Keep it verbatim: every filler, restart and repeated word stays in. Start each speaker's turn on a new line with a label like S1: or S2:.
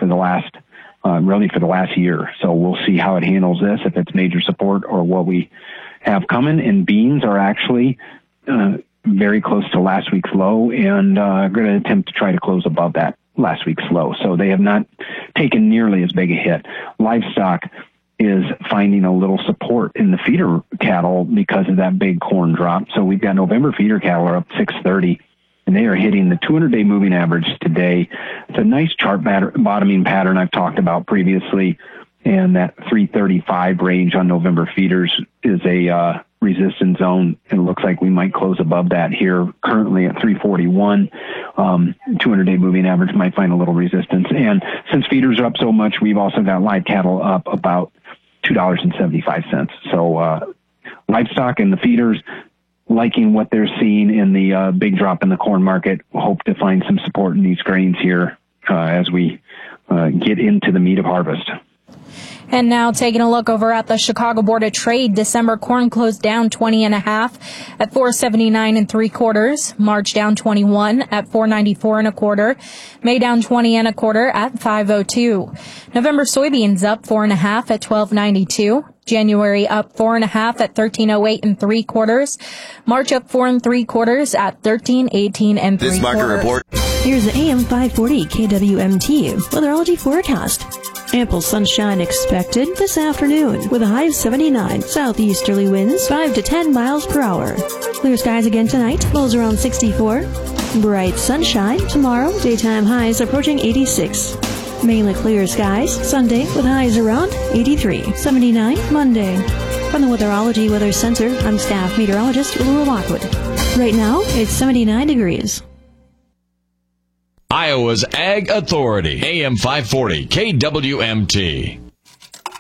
S1: for the last, uh, really for the last year. So we'll see how it handles this, if it's major support or what we have coming. And beans are actually uh, very close to last week's low, and uh, going to attempt to try to close above that last week's low. So they have not taken nearly as big a hit. Livestock is finding a little support in the feeder cattle because of that big corn drop. So we've got November feeder cattle are up six thirty, and they are hitting the two hundred day moving average today. It's a nice chart batter, bottoming pattern I've talked about previously, and that three thirty-five range on November feeders is a uh, resistance zone. It looks like we might close above that here currently at three forty-one. Um, two hundred day moving average might find a little resistance. And since feeders are up so much, we've also got live cattle up about two dollars and seventy-five cents. So uh, livestock and the feeders liking what they're seeing in the uh, big drop in the corn market. Hope to find some support in these grains here uh, as we uh, get into the meat of harvest.
S2: And now taking a look over at the Chicago Board of Trade, December corn closed down twenty and a half at four seventy-nine and three quarters. March down twenty-one at four ninety-four and a quarter. May down twenty and a quarter at five oh two. November soybeans up four and a half at twelve ninety-two. January up four and a half at thirteen oh eight and three quarters. March up four and three quarters at thirteen eighteen and three
S3: this
S2: quarters.
S3: Market Report.
S4: Here's the A M five forty K W M T weatherology forecast. Ample sunshine expected this afternoon with a high of seventy-nine. Southeasterly winds five to ten miles per hour. Clear skies again tonight. Lows around sixty-four. Bright sunshine tomorrow. Daytime highs approaching eighty-six. Mainly clear skies Sunday with highs around eighty-three. seventy-nine Monday. From the Weatherology Weather Center, I'm staff meteorologist Laura Lockwood. Right now, it's seventy-nine degrees.
S5: Iowa's Ag Authority, A M five forty K W M T.